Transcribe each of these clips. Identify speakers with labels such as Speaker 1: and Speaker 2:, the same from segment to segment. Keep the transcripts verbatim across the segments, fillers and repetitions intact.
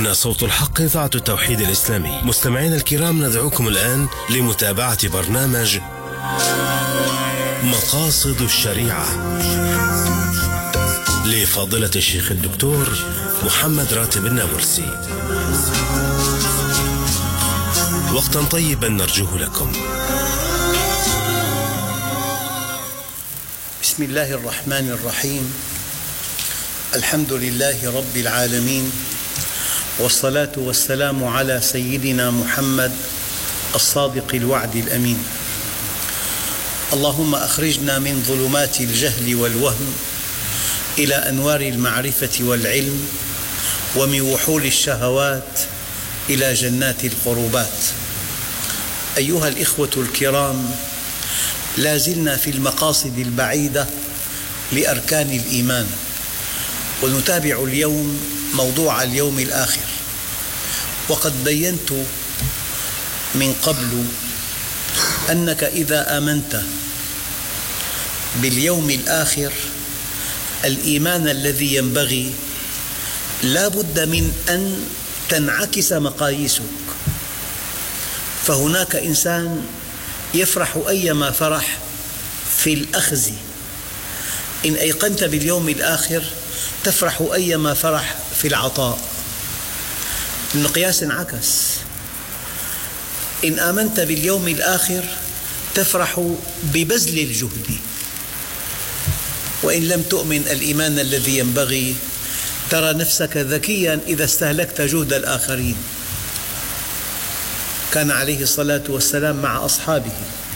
Speaker 1: هنا صوت الحق، إذاعة التوحيد الإسلامي. مستمعينا الكرام، ندعوكم الآن لمتابعة برنامج مقاصد الشريعة لفضيلة الشيخ الدكتور محمد راتب النابلسي. وقتا طيبا نرجوه لكم.
Speaker 2: بسم الله الرحمن الرحيم. الحمد لله رب العالمين، والصلاة والسلام على سيدنا محمد الصادق الوعد الأمين. اللهم أخرجنا من ظلمات الجهل والوهم إلى أنوار المعرفة والعلم، ومن وحول الشهوات إلى جنات القربات. أيها الإخوة الكرام، لا زلنا في المقاصد البعيدة لأركان الإيمان، ونتابع اليوم موضوع اليوم الآخر. وقد بينت من قبل أنك إذا آمنت باليوم الآخر الإيمان الذي ينبغي لا بد من أن تنعكس مقاييسك. فهناك إنسان يفرح أيما فرح في الأخذ، إن أيقنت باليوم الآخر تفرح أيما فرح في العطاء. المقياس انعكس. إن آمنت باليوم الآخر تفرح ببذل الجهد، وإن لم تؤمن الإيمان الذي ينبغي ترى نفسك ذكيا إذا استهلكت جهد الآخرين. كان عليه الصلاة والسلام مع أصحابه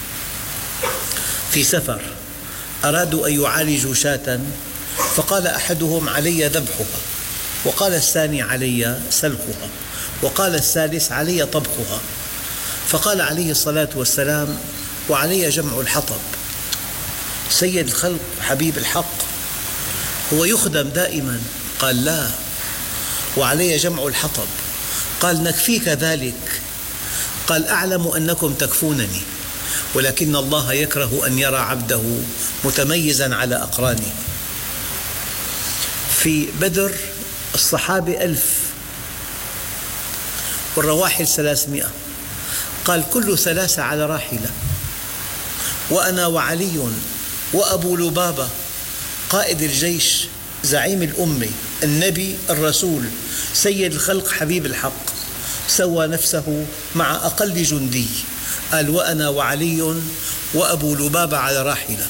Speaker 2: في سفر، أرادوا أن يعالجوا شاة، فقال أحدهم: علي ذبحها، وقال الثاني: علي سلخها، وقال الثالث: علي طبخها. فقال عليه الصلاة والسلام: وعلي جمع الحطب. سيد الخلق حبيب الحق هو يخدم دائما. قال: لا، وعلي جمع الحطب. قال: نكفيك ذلك. قال: أعلم أنكم تكفونني، ولكن الله يكره أن يرى عبده متميزا على أقرانه. في بدر الصحابة ألف والرواحل ثلاثمائة. قال: كل ثلاثة على راحلة، وأنا وعلي وأبو لبابة قائد الجيش، زعيم الأمة، النبي الرسول، سيد الخلق حبيب الحق، سوى نفسه مع أقل جندي. قال: وأنا وعلي وأبو لبابة على راحلة.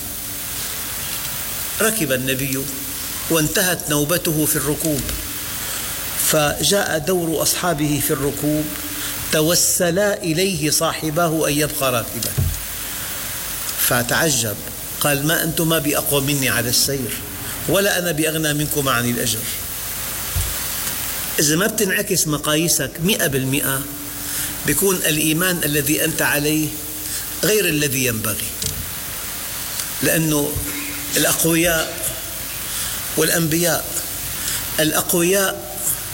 Speaker 2: ركب النبي وانتهت نوبته في الركوب، فجاء دور أصحابه في الركوب، توسلا إليه صاحباه أن يبقى راكبا، فتعجب. قال: ما أنتما بأقوى مني على السير، ولا أنا بأغنى منكم عن الأجر. إذا ما بتنعكس مقاييسك مئة بالمئة بيكون الإيمان الذي أنت عليه غير الذي ينبغي. لأنه الأقوياء والأنبياء، الأقوياء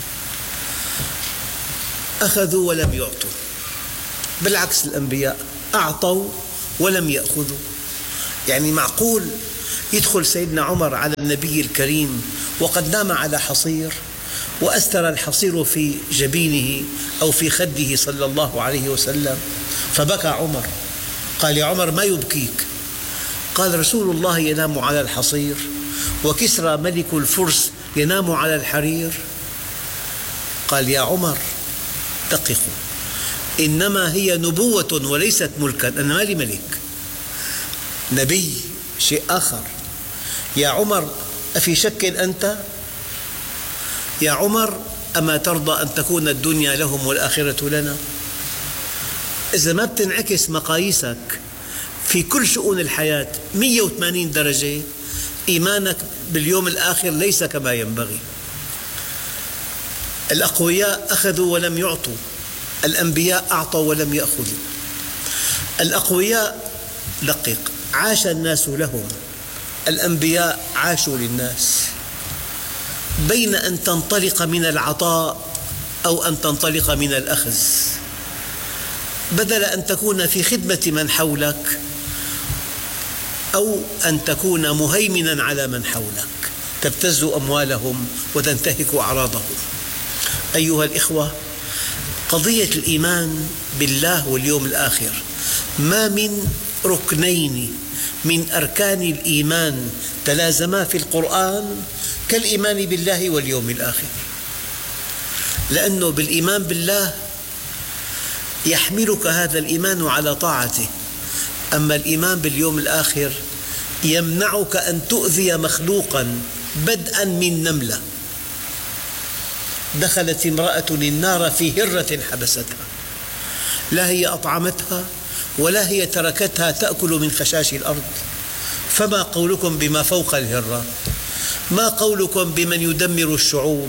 Speaker 2: أخذوا ولم يعطوا، بالعكس الأنبياء أعطوا ولم يأخذوا. يعني معقول يدخل سيدنا عمر على النبي الكريم وقد نام على حصير، وأستر الحصير في جبينه أو في خده صلى الله عليه وسلم، فبكى عمر. قال: يا عمر، ما يبكيك؟ قال: رسول الله ينام على الحصير، وكسرى ملك الفرس ينام على الحرير. قال: يا عمر، دققوا، إنما هي نبوة وليست ملكا، أنا مالي ملك، نبي شيء آخر. يا عمر، أفي شك أنت؟ يا عمر، أما ترضى أن تكون الدنيا لهم والآخرة لنا؟ إذا ما بتنعكس مقاييسك في كل شؤون الحياة مئة وثمانين درجة، إيمانك باليوم الآخر ليس كما ينبغي. الأقوياء أخذوا ولم يعطوا، الأنبياء أعطوا ولم يأخذوا. الأقوياء دقق عاش الناس لهم، الأنبياء عاشوا للناس. بين أن تنطلق من العطاء أو أن تنطلق من الأخذ، بدل أن تكون في خدمة من حولك أو أن تكون مهيمنا على من حولك، تبتز أموالهم وتنتهك أعراضهم. أيها الإخوة، قضية الإيمان بالله واليوم الآخر ما من ركنين من أركان الإيمان تلازما في القرآن كالإيمان بالله واليوم الآخر، لأنه بالإيمان بالله يحملك هذا الإيمان على طاعته، أما الإيمان باليوم الآخر يمنعك أن تؤذي مخلوقا بدءا من نملة. دخلت امرأة النار في هرة حبستها، لا هي أطعمتها ولا هي تركتها تأكل من خشاش الأرض، فما قولكم بما فوق الهرة؟ ما قولكم بمن يدمر الشعوب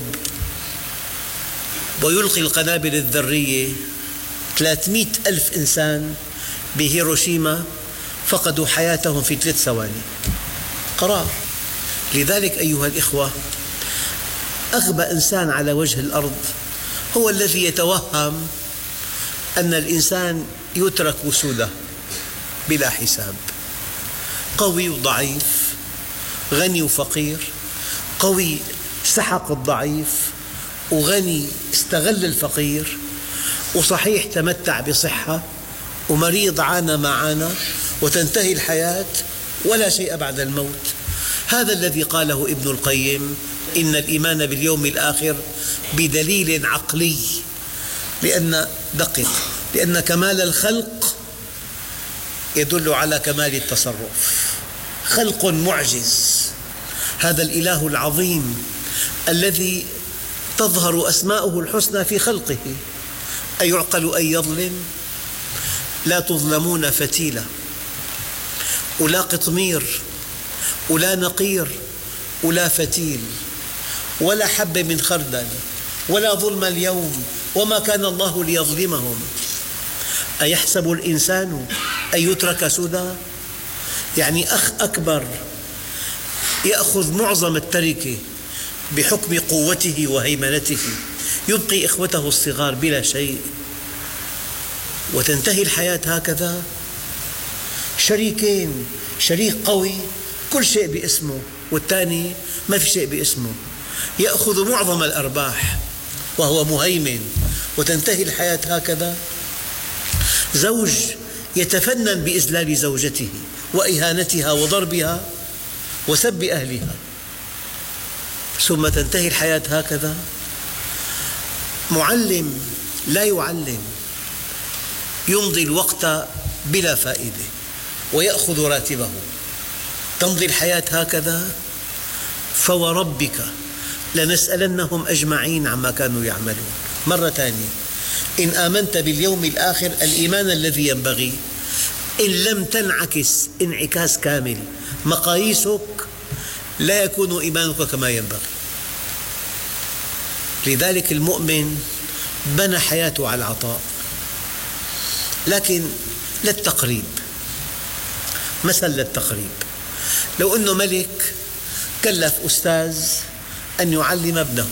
Speaker 2: ويلقي القنابل الذرية؟ ثلاثمئة ألف إنسان بهيروشيما فقدوا حياتهم في ثلاث ثواني. قرار. لذلك أيها الإخوة، أغبى إنسان على وجه الأرض هو الذي يتوهم أن الإنسان يترك وسوده بلا حساب، قوي وضعيف، غني وفقير، قوي سحق الضعيف، وغني استغل الفقير، وصحيح تمتع بصحة، ومريض عانى ما عانى، وتنتهي الحياة ولا شيء بعد الموت. هذا الذي قاله ابن القيم: إن الإيمان باليوم الآخر بدليل عقلي، لأن دقق لأن كمال الخلق يدل على كمال التصرف. خلق معجز، هذا الإله العظيم الذي تظهر أسماؤه الحسنى في خلقه، أيعقل أن يظلم؟ لا تظلمون فتيلة، ولا قطمير، ولا نقير، ولا فتيل، ولا حبة من خردل، ولا ظلم اليوم، وما كان الله ليظلمهم. أيحسب الإنسان أن يترك سدى؟ يعني أخ أكبر يأخذ معظم التركة بحكم قوته وهيمنته، يبقي إخوته الصغار بلا شيء، وتنتهي الحياة هكذا. شريكين، شريك قوي كل شيء باسمه، والثاني ما في شيء باسمه، يأخذ معظم الأرباح وهو مهيمن، وتنتهي الحياة هكذا. زوج يتفنن بإذلال زوجته وإهانتها وضربها وسب أهلها، ثم تنتهي الحياة هكذا. معلم لا يعلم، يمضي الوقت بلا فائدة ويأخذ راتبه، تمضي الحياة هكذا. فوربك لنسألنهم أجمعين عما كانوا يعملون. مرة ثانية، إن آمنت باليوم الآخر الإيمان الذي ينبغي، إن لم تنعكس انعكاس كامل مقاييسك لا يكون إيمانك كما ينبغي. لذلك المؤمن بنى حياته على العطاء، لكن للتقريب، مثل للتقريب. لو أنه ملك كلف أستاذ أن يعلم ابنه،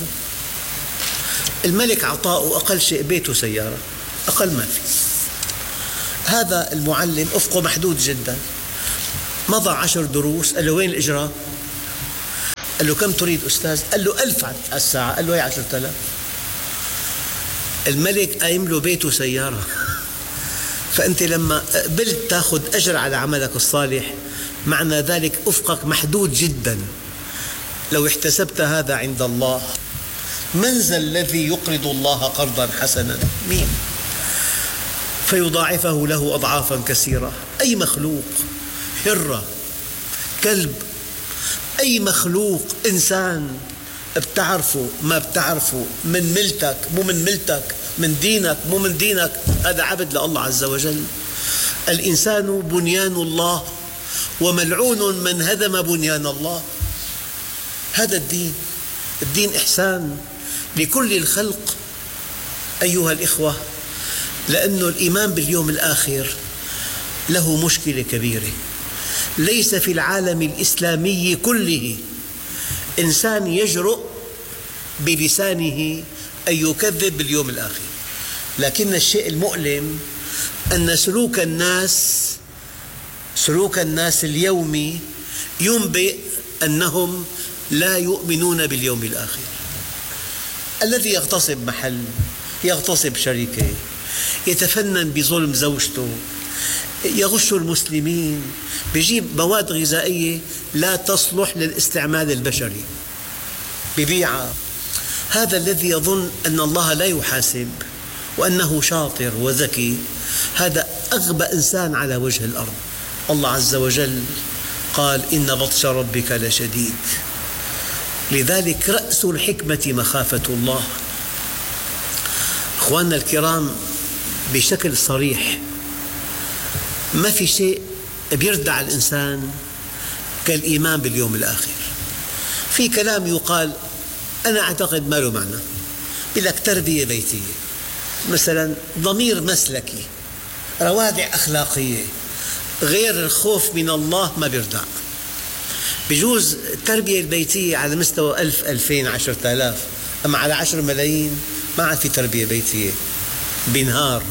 Speaker 2: الملك عطاؤه أقل شيء بيت وسيارة، أقل ما في. هذا المعلم أفقه محدود جدا، مضى عشر دروس، قال له وين الإجراء؟ قال له كم تريد أستاذ؟ قال له ألف على الساعة. قال له هي عشرة آلاف. الملك قايم له بيت وسيارة. فأنت لما قبلت تأخذ أجر على عملك الصالح، معنى ذلك أفقك محدود جدا. لو احتسبت هذا عند الله، من ذا الذي يقرض الله قرضا حسنا؟ مين؟ فيضاعفه له أضعافا كثيرة. أي مخلوق، هرة، كلب، أي مخلوق، إنسان، بتعرفه ما بتعرفه، من ملتك مو من ملتك، من دينك مو من دينك، هذا عبد لله عز وجل. الإنسان بنيان الله، وملعون من هدم بنيان الله. هذا الدين، الدين إحسان لكل الخلق أيها الإخوة. لأن الإيمان باليوم الآخر له مشكلة كبيرة. ليس في العالم الإسلامي كله إنسان يجرؤ بلسانه أن يكذب باليوم الآخر، لكن الشيء المؤلم أن سلوك الناس سلوك الناس اليومي ينبئ أنهم لا يؤمنون باليوم الآخر. الذي يغتصب محل، يغتصب شركة، يتفنن بظلم زوجته، يغش المسلمين، يجيب مواد غذائية لا تصلح للاستعمال البشري ببيعها. هذا الذي يظن أن الله لا يحاسب وأنه شاطر وذكي، هذا أغبى إنسان على وجه الأرض. الله عز وجل قال إن بطش ربك لشديد. لذلك رأس الحكمة مخافة الله. أخواننا الكرام، بشكل صريح ما في شيء بيردع الإنسان كالإيمان باليوم الآخر. في كلام يقال أنا أعتقد ما له معنى، يقول لك تربية بيتية مثلا، ضمير مسلكي، روادع أخلاقية، غير الخوف من الله ما بيردع. بجوز التربية البيتية على مستوى ألف ألفين عشرة آلاف، أما على عشر ملايين ما عاد في تربية بيتية، بنهار.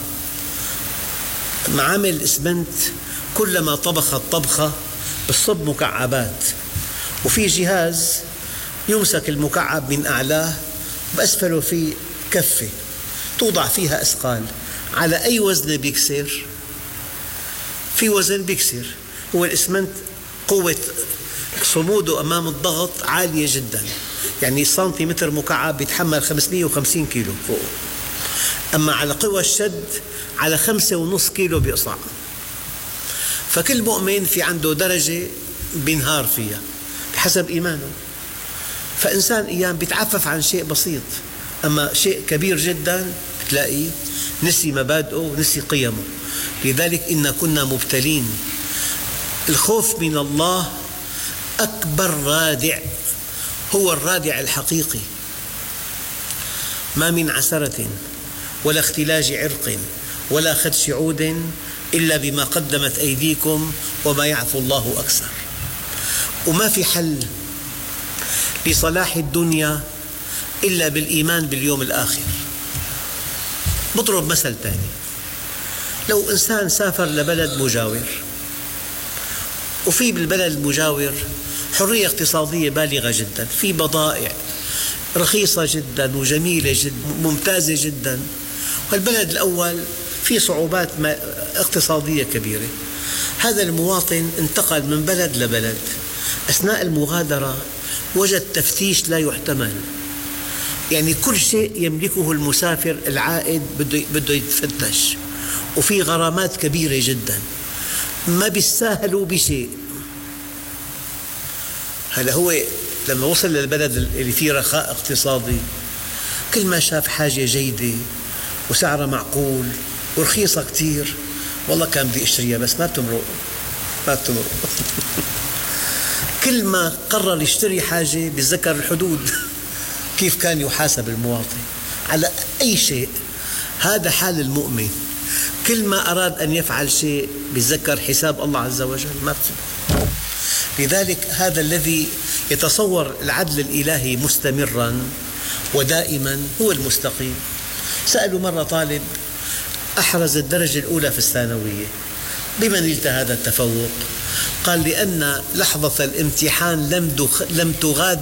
Speaker 2: معامل الإسمنت كلما طبخت طبخة بتصب مكعبات، وفي جهاز يمسك المكعب من أعلاه بأسفله في كفة توضع فيها أثقال، على أي وزن بيكسر؟ في وزن بيكسر. هو الإسمنت قوة صموده أمام الضغط عالية جدا، يعني سنتيمتر مكعب بيتحمل خمسمئة وخمسين كيلو فوق، أما على قوى الشد على خمسة ونص كيلو بيقصع. فكل مؤمن في عنده درجة بينهار فيها بحسب إيمانه. فإنسان أيام بيتعفف عن شيء بسيط، أما شيء كبير جدا تلاقيه نسي مبادئه ونسي قيمه. لذلك إن كنا مبتلين. الخوف من الله أكبر رادع، هو الرادع الحقيقي. ما من عسرة ولا اختلاج عرق ولا خدش عود إلا بما قدمت أيديكم وما يعفو الله أكثر. وما في حل لصلاح الدنيا إلا بالإيمان باليوم الآخر. بضرب مثل ثاني، لو إنسان سافر لبلد مجاور، وفي بالبلد المجاور حرية اقتصادية بالغة جدا، في بضائع رخيصة جدا وجميلة جدا ممتازة جدا، والبلد الأول في صعوبات اقتصادية كبيرة. هذا المواطن انتقل من بلد لبلد، أثناء المغادرة وجد تفتيش لا يحتمل، يعني كل شيء يملكه المسافر العائد بده يتفتش، وفي غرامات كبيرة جدا، ما بيستاهلوا بشيء. هلا هو لما وصل للبلد اللي فيه رخاء اقتصادي، كل ما شاف حاجة جيدة وسعرها معقول ورخيصة كتير، والله كان بدي اشتريها بس ما بتمرق ما بتمرق كل ما قرر يشتري حاجة بيتذكر الحدود كيف كان يحاسب المواطن على أي شيء. هذا حال المؤمن، كل ما أراد أن يفعل شيء بيتذكر حساب الله عز وجل ما بتمرق. لذلك هذا الذي يتصور العدل الإلهي مستمرا ودائما هو المستقيم. سألوا مرة طالب أحرز الدرجة الأولى في الثانوية، بما نلت هذا التفوق؟ قال لأن لحظة الامتحان لم تغادر